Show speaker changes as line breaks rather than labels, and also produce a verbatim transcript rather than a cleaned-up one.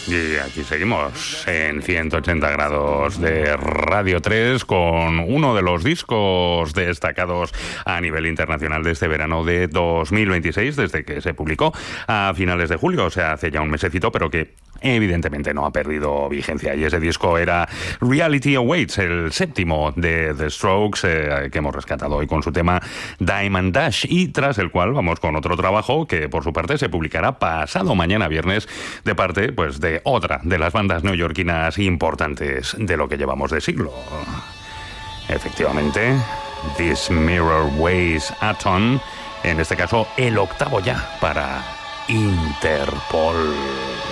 Y aquí seguimos en ciento ochenta grados de Radio tres con uno de los discos destacados a nivel internacional de este verano de dos mil veintiséis, desde que se publicó a finales de julio, o sea, hace ya un mesecito, pero que evidentemente no ha perdido vigencia. Y ese disco era Reality Awaits, el séptimo de The Strokes, eh, que hemos rescatado hoy con su tema Diamond Dash, y tras el cual vamos con otro trabajo que por su parte se publicará pasado mañana viernes, de parte pues de otra de las bandas neoyorquinas importantes de lo que llevamos de siglo. Efectivamente, This Mirror Weighs a Ton, en este caso el octavo ya para Interpol.